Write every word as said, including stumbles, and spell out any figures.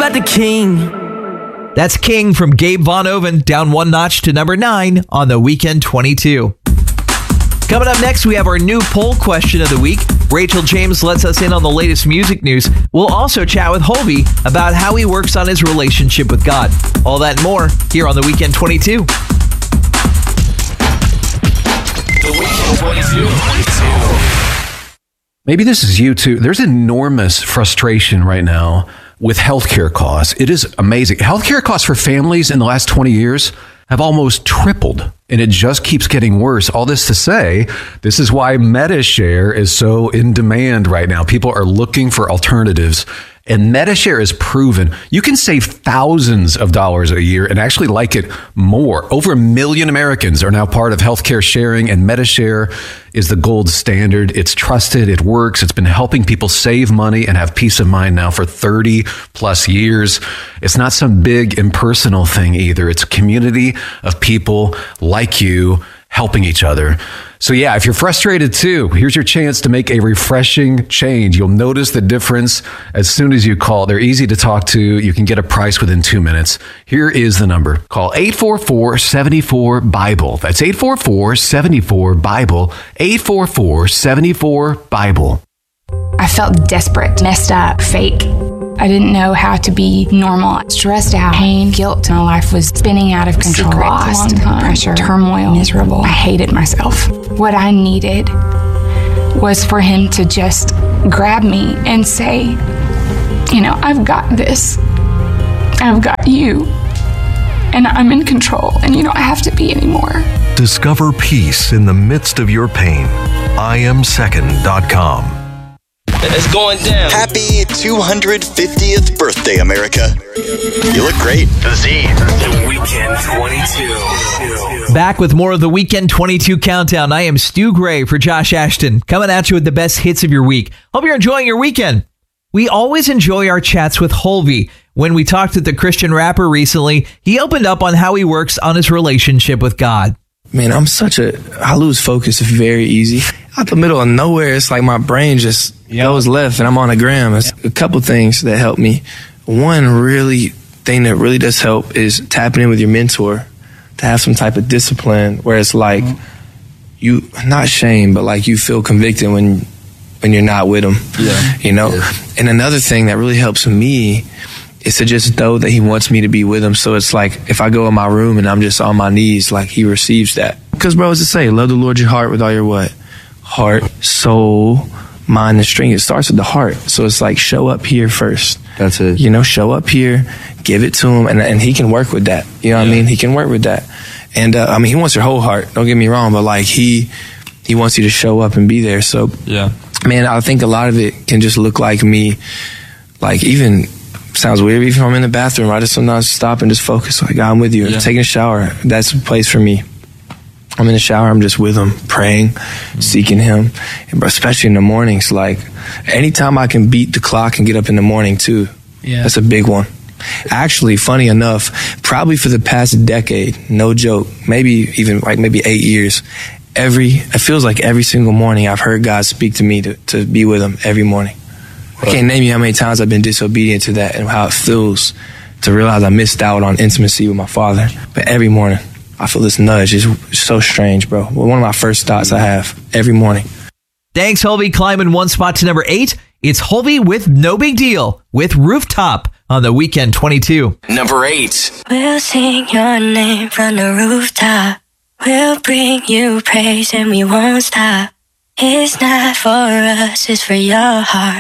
about the king. That's King from Gabe Von Oven, down one notch to number nine on the Weekend twenty-two. Coming up next, we have our new poll question of the week. Rachel James lets us in on the latest music news. We'll also chat with Hovey about how he works on his relationship with God. All that and more here on the Weekend twenty-two. The Weekend twenty-two. Maybe this is you too. There's enormous frustration right now with healthcare costs. It is amazing. Healthcare costs for families in the last twenty years have almost tripled, and it just keeps getting worse. All this to say, this is why MediShare is so in demand right now. People are looking for alternatives, and MediShare is proven you can save thousands of dollars a year and actually like it more. Over a million Americans are now part of healthcare sharing, and MediShare is the gold standard. It's trusted, it works, it's been helping people save money and have peace of mind now for thirty plus years. It's not some big impersonal thing either. It's a community of people like you helping each other. So yeah, if you're frustrated too, here's your chance to make a refreshing change. You'll notice the difference as soon as you call. They're easy to talk to. You can get a price within two minutes. Here is the number. Call eight four four, seven four, Bible. That's eight four four, seven four, Bible. eight four four, seven four, Bible. I felt desperate, messed up, fake. I didn't know how to be normal. Stressed out, pain, guilt. My life was spinning out of control. Secret, lost, pressure, turmoil, miserable. I hated myself. What I needed was for him to just grab me and say, you know, I've got this. I've got you. And I'm in control. And you don't have to be anymore. Discover peace in the midst of your pain. I am second dot com. It's going down. Happy two hundred fiftieth birthday, America. You look great. The Z. The Weekend twenty-two. Back with more of the Weekend twenty-two Countdown. I am Stu Gray for Josh Ashton, coming at you with the best hits of your week. Hope you're enjoying your weekend. We always enjoy our chats with Hovey. When we talked with the Christian rapper recently, he opened up on how he works on his relationship with God. Man, I'm such a, I lose focus very easy. Out the middle of nowhere, it's like my brain just yep. goes left and I'm on a gram. It's a couple things that help me. One really thing that really does help is tapping in with your mentor to have some type of discipline where it's like mm-hmm. you, not shame, but like you feel convicted when, when you're not with him, yeah. you know? Yeah. And another thing that really helps me is to just know that he wants me to be with him. So it's like, if I go in my room and I'm just on my knees, like he receives that. Because bro, what's it say? Love the Lord your heart with all your what? Heart, soul, mind, and strength. It starts with the heart. So it's like, show up here first. That's it. You know, show up here, give it to him, and, and he can work with that. You know what yeah. I mean? He can work with that. And uh, I mean, he wants your whole heart. Don't get me wrong, but like he, he wants you to show up and be there. So yeah, man, I think a lot of it can just look like me, like even, sounds weird, even if I'm in the bathroom, I just sometimes stop and just focus, like, I'm with you. Yeah. I'm taking a shower. That's a place for me. I'm in the shower, I'm just with him, praying, mm-hmm. seeking him. And especially in the mornings, like, anytime I can beat the clock and get up in the morning, too. Yeah. That's a big one. Actually, funny enough, probably for the past decade, no joke, maybe even like maybe eight years, every, it feels like every single morning I've heard God speak to me to, to be with him every morning. I can't name you how many times I've been disobedient to that and how it feels to realize I missed out on intimacy with my Father. But every morning, I feel this nudge. It's so strange, bro. One of my first thoughts I have every morning. Thanks, Hovey. Climbing one spot to number eight. It's Hovey with No Big Deal with Rooftop on the Weekend twenty-two. Number eight. We'll sing your name from the rooftop. We'll bring you praise and we won't stop. It's not for us, it's for your heart.